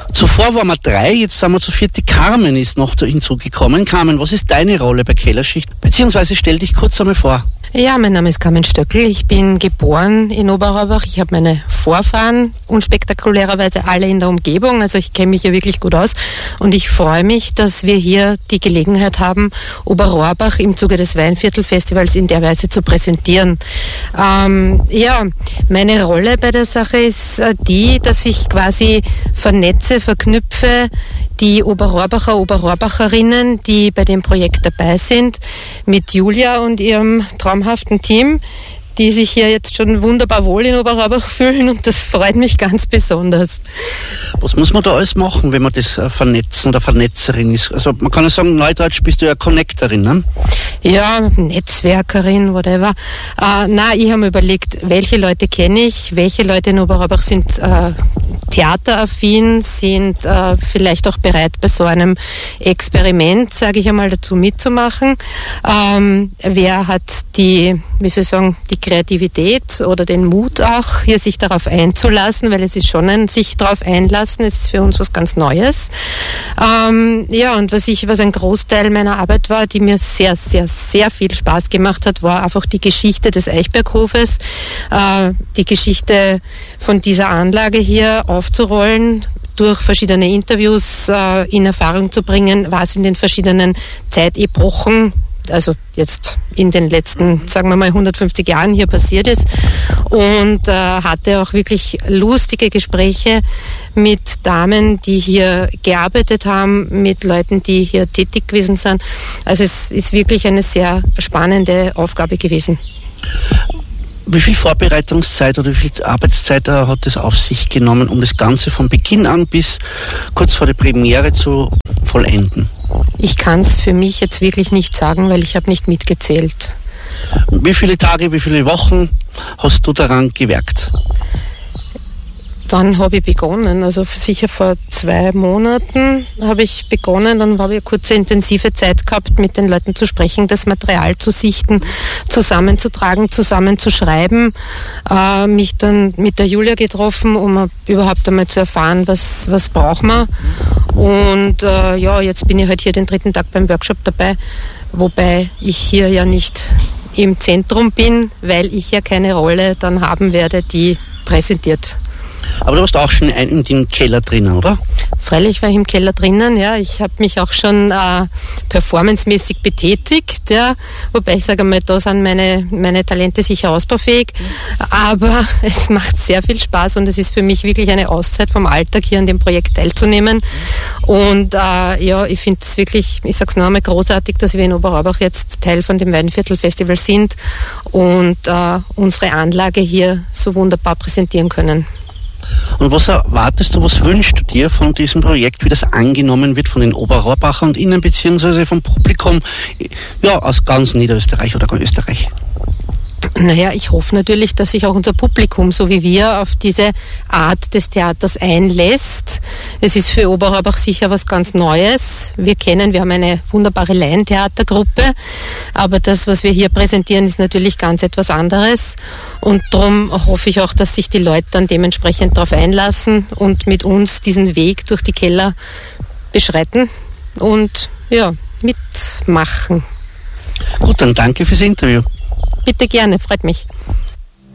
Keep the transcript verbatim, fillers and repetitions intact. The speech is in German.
Zuvor waren wir drei, jetzt sind wir zu viert. Die Carmen ist noch hinzugekommen. Carmen, was ist deine Rolle bei Kellerschicht? Beziehungsweise stell dich kurz einmal vor. Ja, mein Name ist Carmen Stöckl. Ich bin geboren in Oberraubach. Ich habe meine Vorfahren unspektakulärerweise alle in der Umgebung. Also ich kenne mich hier wirklich gut aus. Und ich freue mich, dass wir hier die Gelegenheit haben, Oberrohrbach im Zuge des Weinviertelfestivals in der Weise zu präsentieren. Ähm, ja, meine Rolle bei der Sache ist äh, die, dass ich quasi vernetze, verknüpfe die Oberrohrbacher, Oberrohrbacherinnen, die bei dem Projekt dabei sind, mit Julia und ihrem traumhaften Team, die sich hier jetzt schon wunderbar wohl in Oberrohrbach fühlen, und das freut mich ganz besonders. Was muss man da alles machen, wenn man das äh, vernetzen oder Vernetzerin ist? Also man kann ja sagen, neudeutsch bist du ja Connectorin, ne? Ja, Netzwerkerin, whatever. Äh, na, ich habe mir überlegt, welche Leute kenne ich, welche Leute in Oberrohrbach sind äh, theateraffin, sind äh, vielleicht auch bereit, bei so einem Experiment, sage ich einmal, dazu mitzumachen. Ähm, wer hat die, wie soll ich sagen, die Kreativität oder den Mut auch, hier sich darauf einzulassen, weil es ist schon ein sich darauf einlassen, es ist für uns was ganz Neues. Ähm, ja, und was ich, was ein Großteil meiner Arbeit war, die mir sehr, sehr, sehr viel Spaß gemacht hat, war einfach die Geschichte des Eichberghofes, äh, die Geschichte von dieser Anlage hier aufzurollen, durch verschiedene Interviews äh, in Erfahrung zu bringen, was in den verschiedenen Zeitepochen, also jetzt in den letzten, sagen wir mal, hundertfünfzig Jahren hier passiert ist, und äh, hatte auch wirklich lustige Gespräche mit Damen, die hier gearbeitet haben, mit Leuten, die hier tätig gewesen sind. Also es ist wirklich eine sehr spannende Aufgabe gewesen. Wie viel Vorbereitungszeit oder wie viel Arbeitszeit hat es auf sich genommen, um das Ganze von Beginn an bis kurz vor der Premiere zu vollenden? Ich kann es für mich jetzt wirklich nicht sagen, weil ich habe nicht mitgezählt. Wie viele Tage, wie viele Wochen hast du daran gewerkt? Wann habe ich begonnen? Also sicher vor zwei Monaten habe ich begonnen. Dann habe ich eine kurze intensive Zeit gehabt, mit den Leuten zu sprechen, das Material zu sichten, zusammenzutragen, zusammenzuschreiben. Äh, mich dann mit der Julia getroffen, um überhaupt einmal zu erfahren, was, was braucht man. Und äh, ja, jetzt bin ich halt hier den dritten Tag beim Workshop dabei, wobei ich hier ja nicht im Zentrum bin, weil ich ja keine Rolle dann haben werde, die präsentiert. Aber du warst auch schon in dem Keller drinnen, oder? Freilich war ich im Keller drinnen, ja. Ich habe mich auch schon äh, performancemäßig betätigt, ja. Wobei ich sage mal, da sind meine, meine Talente sicher ausbaufähig. Aber es macht sehr viel Spaß und es ist für mich wirklich eine Auszeit vom Alltag, hier an dem Projekt teilzunehmen. Und äh, ja, ich finde es wirklich, ich sage es noch einmal, großartig, dass wir in Oberraubach jetzt Teil von dem Weinviertelfestival sind und äh, unsere Anlage hier so wunderbar präsentieren können. Und was erwartest du, was wünschst du dir von diesem Projekt, wie das angenommen wird von den Oberrohrbachern und Ihnen, beziehungsweise vom Publikum, ja, aus ganz Niederösterreich oder Österreich? Naja, ich hoffe natürlich, dass sich auch unser Publikum, so wie wir, auf diese Art des Theaters einlässt. Es ist für Oberraubach sicher was ganz Neues. Wir kennen, wir haben eine wunderbare Laientheatergruppe, aber das, was wir hier präsentieren, ist natürlich ganz etwas anderes. Und darum hoffe ich auch, dass sich die Leute dann dementsprechend darauf einlassen und mit uns diesen Weg durch die Keller beschreiten und ja, mitmachen. Gut, dann danke fürs Interview. Bitte gerne, freut mich.